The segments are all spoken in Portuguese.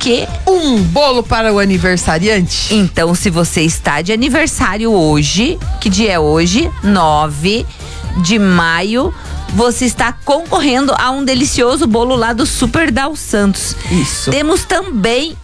quê? Um bolo para o aniversariante. Então, se você está de aniversário hoje, que dia é hoje? 9 de maio, você está concorrendo a um delicioso bolo lá do Super Dal Santos. Isso. Temos também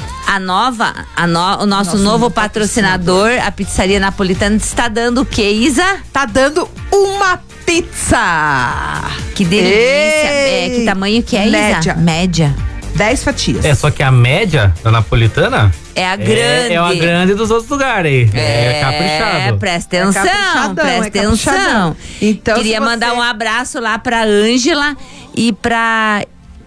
o nosso novo patrocinador, a Pizzaria Napolitana, está dando o que, Isa? Tá dando uma pizza. Que delícia. Que tamanho que é, Isa? Média. 10 fatias. Só que a média da napolitana é a grande. É a grande dos outros lugares aí. É caprichado. Presta atenção, presta atenção. Então, queria mandar um abraço lá pra Ângela e pra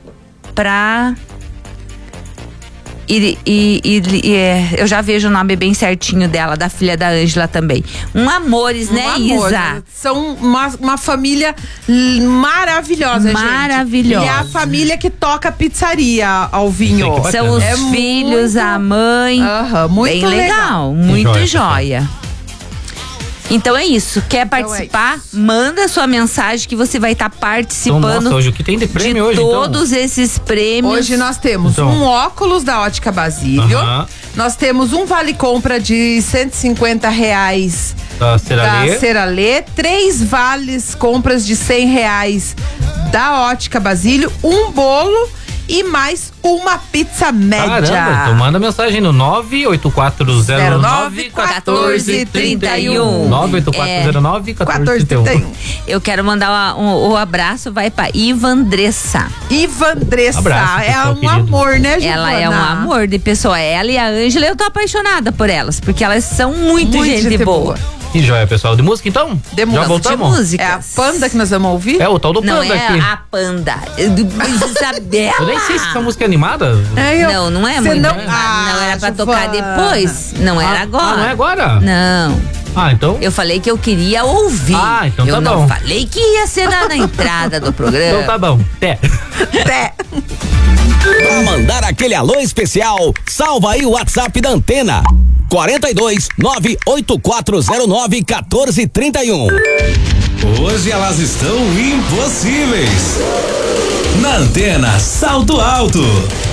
eu já vejo o nome bem certinho dela, da filha da Ângela também. Amores, né, Isa? São uma família maravilhosa, maravilhosa. E é a família que toca a pizzaria, Alvinho. São os filhos, a mãe. Muito bem legal. Muito joia. Então é isso, quer participar? Manda sua mensagem que você vai estar participando. Nossa, hoje o que tem de prêmio hoje, todos esses prêmios. Hoje nós temos um óculos da Ótica Basílio. Nós temos um vale-compra de R$150 da Ceralê, 3 vales compras de R$100 da Ótica Basílio, um bolo e mais uma pizza média. Caramba, então manda mensagem no 98409-1431. 98409-1431. Eu quero mandar o abraço, vai pra Ivandressa. Abraço, é um querido. Amor, né, Giovana? Ela é um amor de pessoa. Ela e a Ângela, eu tô apaixonada por elas, porque elas são muito gente boa. Que joia, pessoal. De música, então? Já voltamos? É a Panda que nós vamos ouvir? É o tal do Panda aqui. Não, é a Panda. Isabela. Eu nem sei se essa música é animada. Não é muito animada. Não era pra tocar depois. Não era agora. Não é agora? Não. Então? Eu falei que eu queria ouvir. Então eu tá não bom. falei que ia ser na entrada do programa. Então tá bom. Até. Pra mandar aquele alô especial, salva aí o WhatsApp da Antena. 42 98409 1431. Hoje elas estão impossíveis. Na Antena Salto Alto.